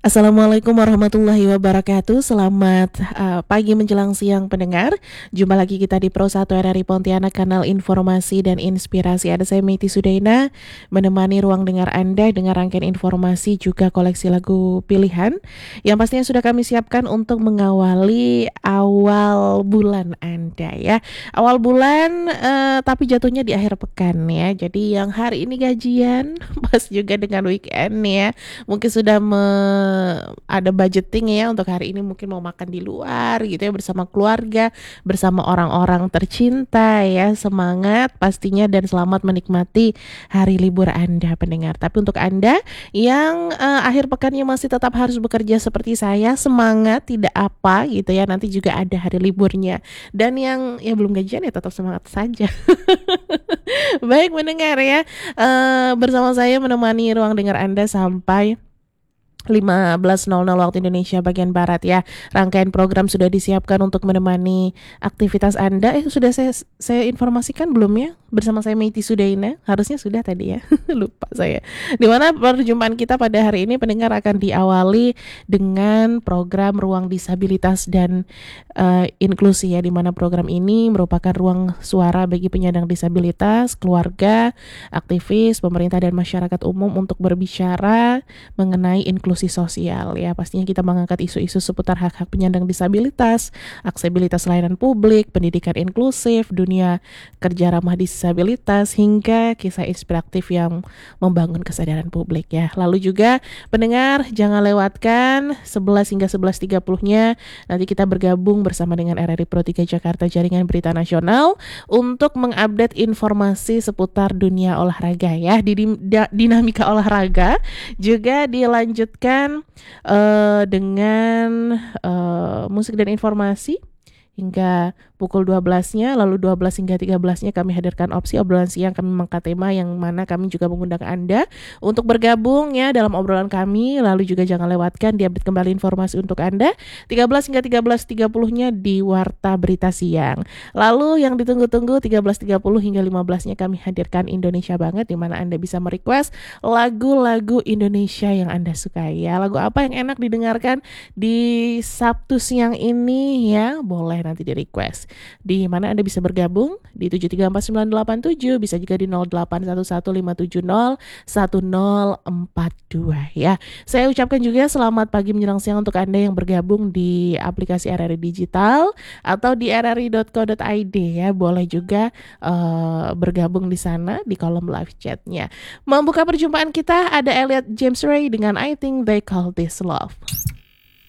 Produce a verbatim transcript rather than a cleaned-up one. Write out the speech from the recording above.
Assalamualaikum warahmatullahi wabarakatuh. Selamat uh, pagi menjelang siang pendengar. Jumpa lagi kita di Pro satu R R I Pontianak, kanal informasi dan inspirasi. Ada saya Meiti Sudaina menemani ruang dengar Anda dengan rangkaian informasi juga koleksi lagu pilihan yang pastinya sudah kami siapkan untuk mengawali awal bulan Anda ya. Awal bulan uh, tapi jatuhnya di akhir pekan ya. Jadi yang hari ini gajian pas juga dengan weekend ya. Mungkin sudah me ada budgeting ya untuk hari ini, mungkin mau makan di luar gitu ya bersama keluarga, bersama orang-orang tercinta ya. Semangat pastinya dan selamat menikmati hari libur Anda pendengar. Tapi untuk Anda yang uh, akhir pekannya masih tetap harus bekerja seperti saya, semangat tidak apa gitu ya. Nanti juga ada hari liburnya. Dan yang ya belum gajian ya tetap semangat saja. Baik mendengar ya, uh, bersama saya menemani ruang dengar Anda sampai lima belas nol nol waktu Indonesia bagian Barat ya. Rangkaian program sudah disiapkan untuk menemani aktivitas Anda. Eh sudah saya saya informasikan belum ya? Bersama saya Meiti Sudaina. Harusnya sudah tadi ya. Lupa saya. Dimana perjumpaan kita pada hari ini pendengar akan diawali dengan program Ruang Disabilitas dan uh, Inklusi ya. Dimana program ini merupakan ruang suara bagi penyandang disabilitas, keluarga, aktivis, pemerintah dan masyarakat umum untuk berbicara mengenai inklusi sosial ya. Pastinya kita mengangkat isu-isu seputar hak-hak penyandang disabilitas, aksesibilitas layanan publik, pendidikan inklusif, dunia kerja ramah disabilitas, hingga kisah inspiratif yang membangun kesadaran publik ya. Lalu juga pendengar jangan lewatkan sebelas hingga sebelas tiga puluh-nya nanti kita bergabung bersama dengan R R I Pro tiga Jakarta Jaringan Berita Nasional untuk mengupdate informasi seputar dunia olahraga ya. Di dinamika olahraga juga dilanjutkan Uh, dengan uh, musik dan informasi hingga pukul dua belas-nya, lalu dua belas hingga tiga belas-nya kami hadirkan opsi obrolan siang. Kami mengangkat tema yang mana kami juga mengundang Anda untuk bergabung ya dalam obrolan kami. Lalu juga jangan lewatkan diupdate kembali informasi untuk Anda tiga belas hingga tiga belas tiga puluh-nya di Warta Berita Siang. Lalu yang ditunggu-tunggu tiga belas tiga puluh hingga lima belas-nya kami hadirkan Indonesia Banget, di mana Anda bisa merequest lagu-lagu Indonesia yang Anda sukai ya. Lagu apa yang enak didengarkan di Sabtu siang ini ya, boleh nanti di request. Di mana Anda bisa bergabung di tujuh tiga empat sembilan delapan tujuh, bisa juga di nol delapan satu satu lima tujuh nol satu nol empat dua ya. Saya ucapkan juga selamat pagi menjelang siang untuk Anda yang bergabung di aplikasi R R I Digital atau di r r i dot co dot i d ya. Boleh juga uh, bergabung di sana di kolom live chatnya. Membuka perjumpaan kita ada Elliot James Ray dengan I Think They Call This Love.